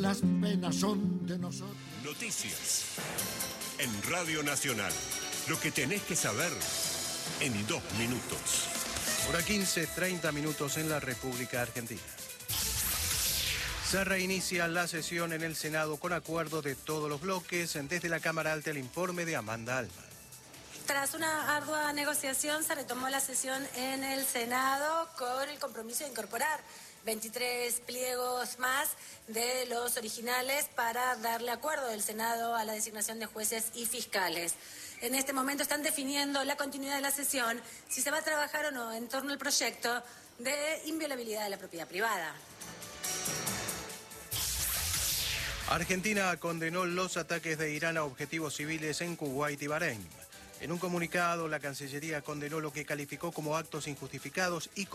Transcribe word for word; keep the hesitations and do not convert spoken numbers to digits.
las penas son de nosotros. Noticias en Radio Nacional. Lo que tenés que saber en dos minutos. Hora quince, treinta minutos en la República Argentina. Se reinicia la sesión en el Senado con acuerdo de todos los bloques. Desde la Cámara Alta, el informe de Amanda Alma. Tras una ardua negociación, se retomó la sesión en el Senado con el compromiso de incorporar veintitrés pliegos más de los originales para darle acuerdo del Senado a la designación de jueces y fiscales. En este momento están definiendo la continuidad de la sesión, si se va a trabajar o no en torno al proyecto de inviolabilidad de la propiedad privada. Argentina condenó los ataques de Irán a objetivos civiles en Kuwait y Bahrein. En un comunicado, la Cancillería condenó lo que calificó como actos injustificados y